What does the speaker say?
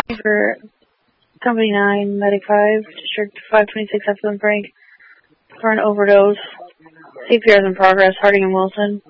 For Company 9, Medic 5, District 526, Epsilon Frank, for an overdose. CPR is in progress, Harding and Wilson.